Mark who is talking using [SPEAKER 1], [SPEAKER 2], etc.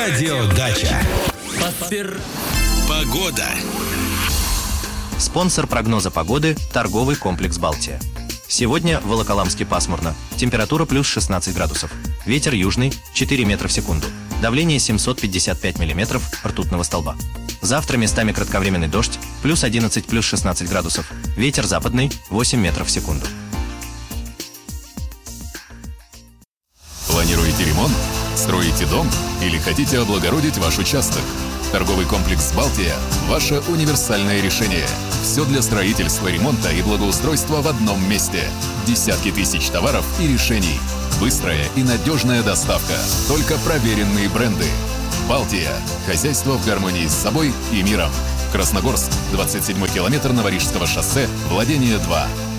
[SPEAKER 1] Радио Дача. Погода.
[SPEAKER 2] Спонсор прогноза погоды – торговый комплекс «Балтия». Сегодня в Волоколамске пасмурно. Температура плюс 16 градусов. Ветер южный – 4 метра в секунду. Давление 755 миллиметров ртутного столба. Завтра местами кратковременный дождь, плюс 11, плюс 16 градусов. Ветер западный – 8 метров в секунду.
[SPEAKER 3] Планируете ремонт? Строите дом? Или хотите облагородить ваш участок? Торговый комплекс «Балтия» – ваше универсальное решение. Все для строительства, ремонта и благоустройства в одном месте. Десятки тысяч товаров и решений. Быстрая и надежная доставка. Только проверенные бренды. «Балтия» – хозяйство в гармонии с собой и миром. Красногорск, 27-й километр Новорижского шоссе, владение 2.